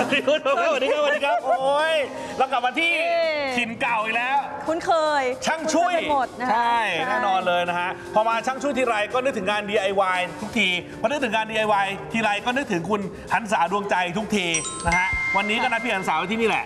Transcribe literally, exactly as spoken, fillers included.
ดีคุณผู้ชมสวัสดีครับสวัสดีครับโอ้ยเรากลับมาที่ถิ่นเก่าอีกแล้วคุ้นเคยช่างช่วยหมดนะใช่แน่นอนเลยนะฮะพอมาช่างช่วยทีไรก็นึกถึงงาน ดี ไอ วาย ทุกทีพอนึกถึงงาน ดี ไอ วาย ทีไรก็นึกถึงคุณหันษาดวงใจทุกทีนะฮะวันนี้ก็นัดพี่หันษาไว้ที่นี่แหละ